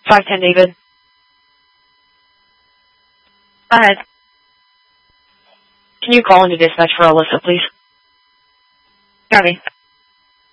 510 David. Go ahead. Can you call into dispatch for Alyssa, please? Copy.